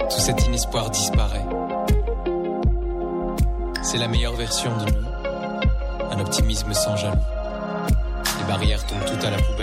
Tout cet inespoir disparaît. C'est la meilleure version de nous, un optimisme sans jaloux. Les barrières tombent toutes à la poubelle.